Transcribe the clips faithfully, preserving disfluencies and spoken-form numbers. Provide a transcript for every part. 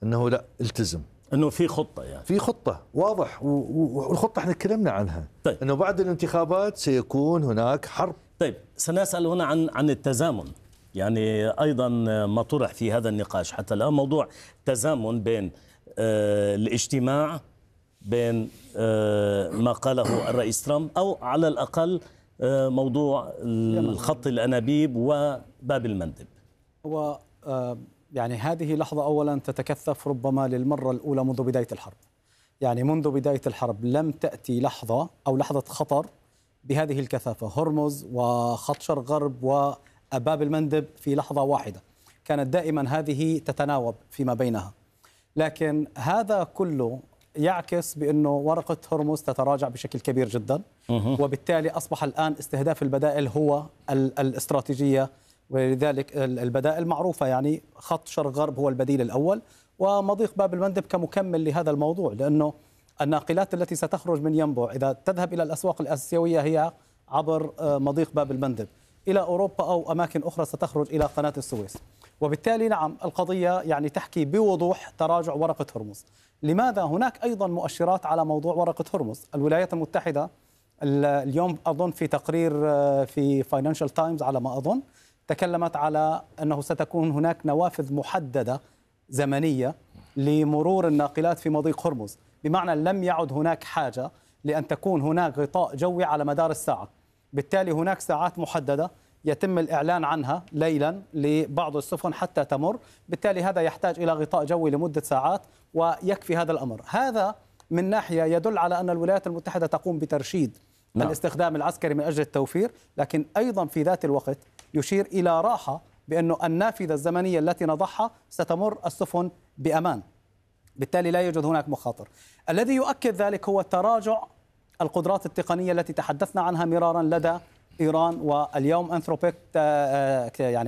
انه لا التزم، انه في خطه، يعني في خطه واضح، والخطه احنا تكلمنا عنها. طيب. انه بعد الانتخابات سيكون هناك حرب. طيب، سنسال هنا عن عن التزامن، يعني ايضا ما طرح في هذا النقاش حتى الان موضوع تزامن بين آه الاجتماع، بين آه ما قاله الرئيس ترامب، او على الاقل آه موضوع الخط الانابيب وباب المندب. هو آه يعني هذه لحظة أولا تتكثف ربما للمرة الأولى منذ بداية الحرب. يعني منذ بداية الحرب لم تأتي لحظة أو لحظة خطر بهذه الكثافة. هرمز وخط شرق غرب وباب المندب في لحظة واحدة، كانت دائما هذه تتناوب فيما بينها. لكن هذا كله يعكس بأنه ورقة هرمز تتراجع بشكل كبير جدا، وبالتالي أصبح الآن استهداف البدائل هو الاستراتيجية، ولذلك البدائل معروفة، يعني خط شرق غرب هو البديل الأول، ومضيق باب المندب كمكمل لهذا الموضوع، لأنه الناقلات التي ستخرج من ينبع إذا تذهب إلى الأسواق الآسيوية هي عبر مضيق باب المندب إلى أوروبا أو أماكن أخرى ستخرج إلى قناة السويس. وبالتالي نعم القضية يعني تحكي بوضوح تراجع ورقة هرمز. لماذا؟ هناك أيضا مؤشرات على موضوع ورقة هرمز. الولايات المتحدة اليوم أظن في تقرير في فاينانشال تايمز على ما أظن تكلمت على أنه ستكون هناك نوافذ محددة زمنية لمرور الناقلات في مضيق هرمز، بمعنى لم يعد هناك حاجة لأن تكون هناك غطاء جوي على مدار الساعة. بالتالي هناك ساعات محددة يتم الإعلان عنها ليلا لبعض السفن حتى تمر، بالتالي هذا يحتاج إلى غطاء جوي لمدة ساعات ويكفي هذا الأمر. هذا من ناحية يدل على أن الولايات المتحدة تقوم بترشيد نعم. الاستخدام العسكري من أجل التوفير، لكن أيضا في ذات الوقت يشير إلى راحة بأنه النافذة الزمنية التي نضعها ستمر السفن بأمان، بالتالي لا يوجد هناك مخاطر. الذي يؤكد ذلك هو تراجع القدرات التقنية التي تحدثنا عنها مرارا لدى إيران. واليوم أنثروبيك يعني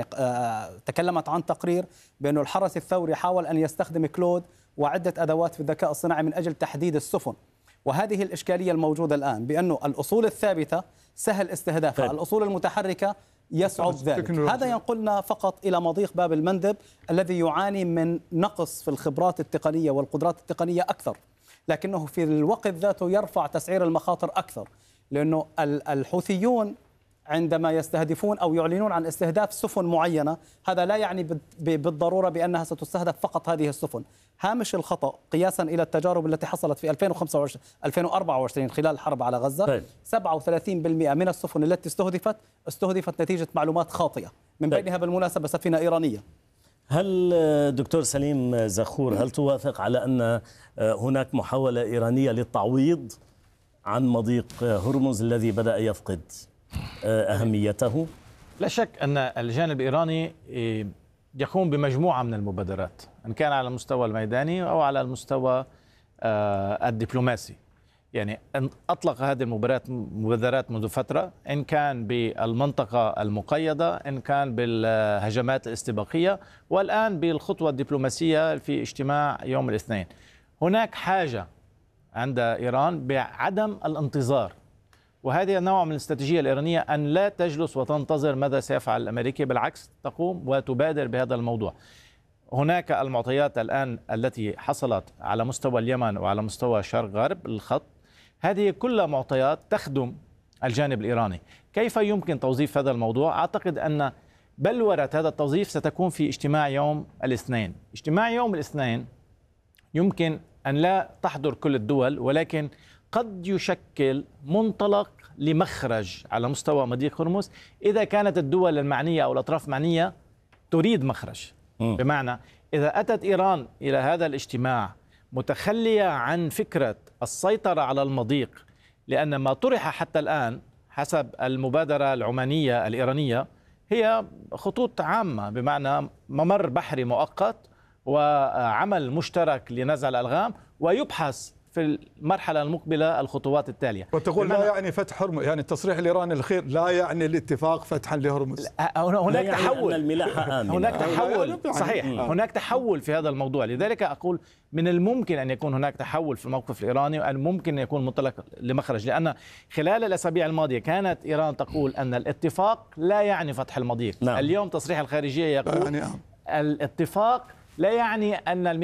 تكلمت عن تقرير بأنه الحرس الثوري حاول أن يستخدم كلود وعدة أدوات في الذكاء الصناعي من أجل تحديد السفن، وهذه الإشكالية الموجودة الآن بأنه الأصول الثابتة سهل استهدافها، الأصول المتحركة يصعب ذلك. هذا ينقلنا فقط إلى مضيق باب المندب الذي يعاني من نقص في الخبرات التقنية والقدرات التقنية أكثر، لكنه في الوقت ذاته يرفع تسعير المخاطر أكثر، لأنه الحوثيون عندما يستهدفون أو يعلنون عن استهداف سفن معينة هذا لا يعني بالضرورة بأنها ستستهدف فقط هذه السفن. هامش الخطأ قياسا إلى التجارب التي حصلت في ألفين وخمسة وعشرين ألفين وأربعة وعشرين خلال الحرب على غزة، طيب. سبعة وثلاثين بالمئة من السفن التي استهدفت استهدفت نتيجة معلومات خاطئة، من بينها طيب. بالمناسبة سفينة إيرانية. هل دكتور سليم زخور هل توافق على أن هناك محاولة إيرانية للتعويض عن مضيق هرمز الذي بدأ يفقد أهميته؟ لا شك أن الجانب الإيراني يقوم بمجموعة من المبادرات، إن كان على المستوى الميداني أو على المستوى الدبلوماسي. يعني أطلق هذه المبادرات منذ فترة، إن كان بالمنطقة المقيدة، إن كان بالهجمات الاستباقية، والآن بالخطوة الدبلوماسية في اجتماع يوم الاثنين. هناك حاجة عند إيران بعدم الانتظار، وهذه نوع من الاستراتيجية الإيرانية أن لا تجلس وتنتظر ماذا سيفعل الأمريكي، بالعكس تقوم وتبادر بهذا الموضوع. هناك المعطيات الآن التي حصلت على مستوى اليمن وعلى مستوى شرق غرب الخط، هذه كلها معطيات تخدم الجانب الإيراني. كيف يمكن توظيف هذا الموضوع؟ أعتقد أن بلورة هذا التوظيف ستكون في اجتماع يوم الاثنين. اجتماع يوم الاثنين يمكن أن لا تحضر كل الدول، ولكن قد يشكل منطلق لمخرج على مستوى مضيق هرمز إذا كانت الدول المعنية أو الأطراف المعنية تريد مخرج. م. بمعنى إذا أتت إيران إلى هذا الاجتماع متخلية عن فكرة السيطرة على المضيق، لأن ما طرح حتى الآن حسب المبادرة العمانية الإيرانية هي خطوط عامة، بمعنى ممر بحري مؤقت وعمل مشترك لنزع الألغام، ويبحث في المرحلة المقبلة الخطوات التالية. وتقول لا يعني فتح هرمز، يعني التصريح الإيراني الأخير لا يعني الاتفاق فتحا لهرمز. هناك يعني تحول، الملاحة آمنة. هناك تحول صحيح، يعني. هناك تحول في هذا الموضوع. لذلك أقول من الممكن أن يكون هناك تحول في الموقف الإيراني، وأن ممكن أن يكون منطلق لمخرج، لأن خلال الأسابيع الماضية كانت إيران تقول أن الاتفاق لا يعني فتح المضيق. نعم. اليوم تصريح الخارجية يقول يعني الاتفاق لا يعني أن